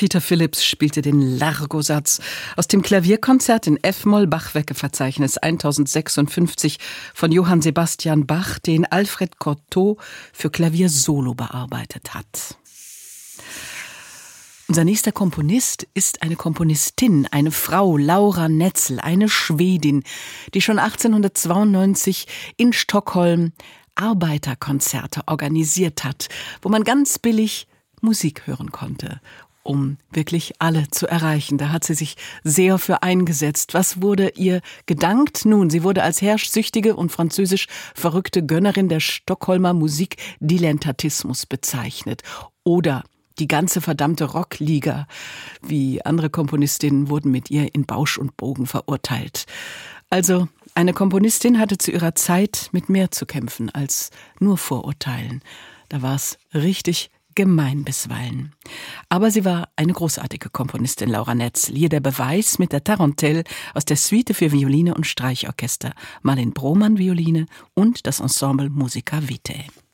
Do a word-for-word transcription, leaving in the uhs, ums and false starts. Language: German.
Peter Phillips spielte den Largo-Satz aus dem Klavierkonzert in F-Moll-Bachwerke-Verzeichnis tausendsechsundfünfzig von Johann Sebastian Bach, den Alfred Cortot für Klavier solo bearbeitet hat. Unser nächster Komponist ist eine Komponistin, eine Frau, Laura Netzel, eine Schwedin, die schon achtzehnhundertzweiundneunzig in Stockholm Arbeiterkonzerte organisiert hat, wo man ganz billig Musik hören konnte, um wirklich alle zu erreichen. Da hat sie sich sehr für eingesetzt. Was wurde ihr gedankt? Nun, sie wurde als herrschsüchtige und französisch verrückte Gönnerin der Stockholmer Musikdilettantismus bezeichnet. Oder die ganze verdammte Rockliga, wie andere Komponistinnen, wurden mit ihr in Bausch und Bogen verurteilt. Also eine Komponistin hatte zu ihrer Zeit mit mehr zu kämpfen als nur Vorurteilen. Da war es richtig gemein bisweilen. Aber sie war eine großartige Komponistin, Laura Netzel. Hier der Beweis mit der Tarentelle aus der Suite für Violine und Streichorchester, Marlene Brohmann Violine und das Ensemble Musica Vitae.